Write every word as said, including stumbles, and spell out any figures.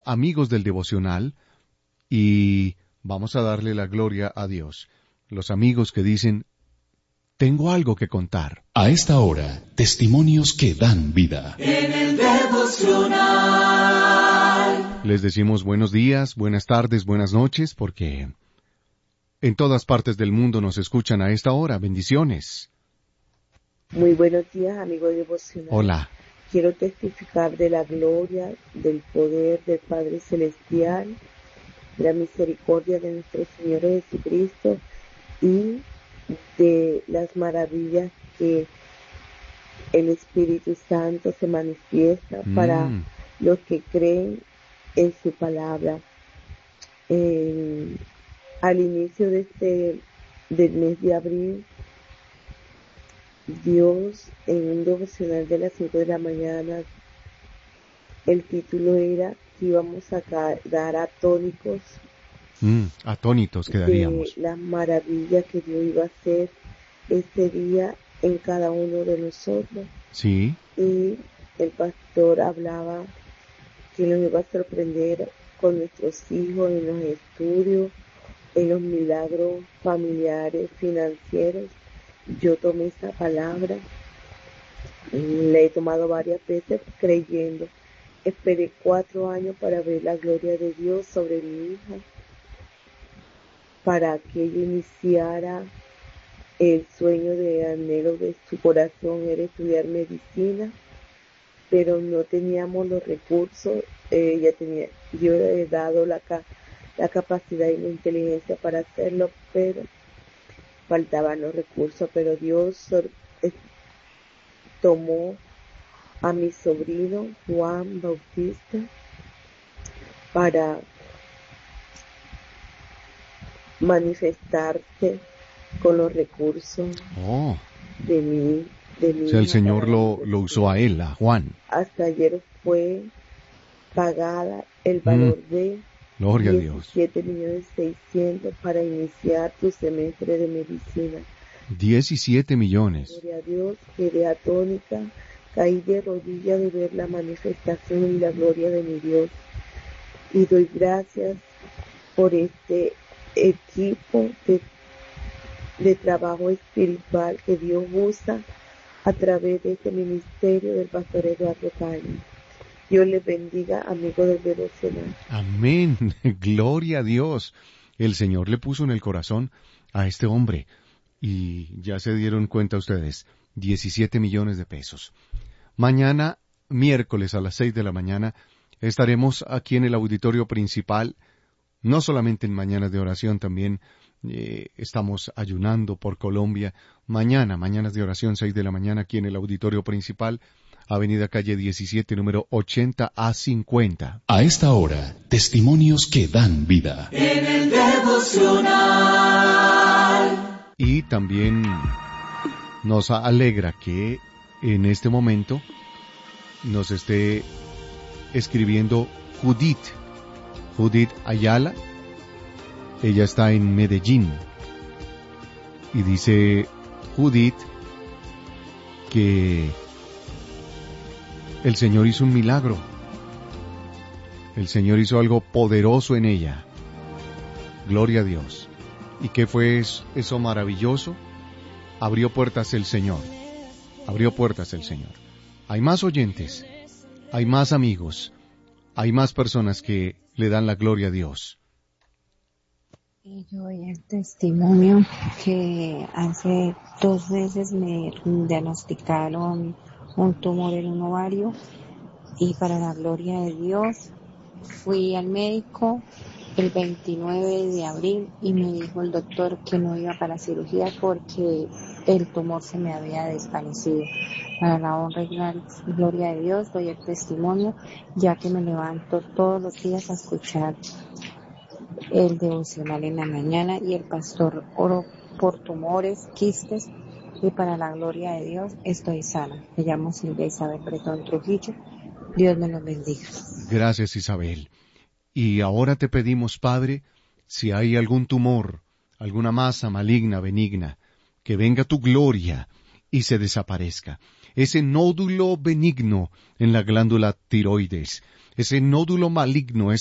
amigos del devocional y vamos a darle la gloria a Dios. Los amigos que dicen, tengo algo que contar. A esta hora, testimonios que dan vida. En el devocional. Les decimos buenos días, buenas tardes, buenas noches, porque en todas partes del mundo nos escuchan a esta hora. Bendiciones. Muy buenos días, amigo devocional. Hola. Quiero testificar de la gloria, del poder del Padre Celestial, de la misericordia de nuestro Señor Jesucristo y de las maravillas que el Espíritu Santo se manifiesta mm. para los que creen en su palabra. Eh, al inicio de este del mes de abril, Dios, en un devocional de las cinco de la mañana, el título era que íbamos a dar atónicos, mm, atónitos quedaríamos, de las maravillas que Dios iba a hacer este día en cada uno de nosotros. Sí. Y el pastor hablaba que nos iba a sorprender con nuestros hijos en los estudios, en los milagros familiares, financieros. Yo tomé esa palabra, la he tomado varias veces creyendo. Esperé cuatro años para ver la gloria de Dios sobre mi hija, para que ella iniciara el sueño de anhelo de su corazón, era estudiar medicina, pero no teníamos los recursos. Ella tenía, yo le he dado la, la capacidad y la inteligencia para hacerlo, pero faltaban los recursos. Pero Dios tomó a mi sobrino Juan Bautista para manifestarse con los recursos oh. de mi de mi o sea, el Señor lo, lo usó a él, a Juan. Hasta ayer fue pagada el valor mm. de Gloria a Dios. diecisiete millones seiscientos para iniciar tu semestre de medicina. diecisiete millones. Gloria a Dios, quedé atónita, caí de rodillas de ver la manifestación y la gloria de mi Dios. Y doy gracias por este equipo de, de trabajo espiritual que Dios usa a través de este ministerio del pastor Eduardo Cañas. Dios les bendiga, amigos del devocional. Amén. Gloria a Dios. El Señor le puso en el corazón a este hombre. Y ya se dieron cuenta ustedes, diecisiete millones de pesos. Mañana, miércoles a las seis de la mañana, estaremos aquí en el auditorio principal. No solamente en Mañanas de Oración, también eh, estamos ayunando por Colombia. Mañana, Mañanas de Oración, seis de la mañana, aquí en el auditorio principal. Avenida Calle diecisiete, número ochenta a cincuenta. A esta hora, testimonios que dan vida. En el devocional. Y también nos alegra que en este momento nos esté escribiendo Judith. Judith Ayala. Ella está en Medellín. Y dice Judith que el Señor hizo un milagro. El Señor hizo algo poderoso en ella. Gloria a Dios. ¿Y qué fue eso maravilloso? Abrió puertas el Señor. Abrió puertas el Señor. Hay más oyentes. Hay más amigos. Hay más personas que le dan la gloria a Dios. Y yo doy el testimonio que hace dos veces me diagnosticaron un tumor en un ovario y para la gloria de Dios fui al médico el veintinueve de abril y me dijo el doctor que no iba para cirugía porque el tumor se me había desvanecido. Para la honra y la gloria de Dios doy el testimonio, ya que me levanto todos los días a escuchar el devocional en la mañana y el pastor oro por tumores, quistes, y para la gloria de Dios estoy sana. Me llamo Silvia Isabel Bretón Trujillo. Dios me los bendiga. Gracias, Isabel. Y ahora te pedimos, Padre, si hay algún tumor, alguna masa maligna, benigna, que venga tu gloria y se desaparezca. ese nódulo benigno en la glándula tiroides, ese nódulo maligno,